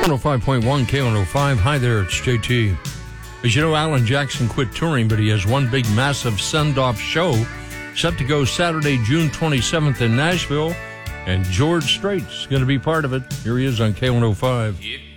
105.1 K105. Hi there, it's JT. As you know, Alan Jackson quit touring, but he has one big, massive send-off show set to go Saturday, June 27th in Nashville, and George Strait's going to be part of it. Here he is on K105.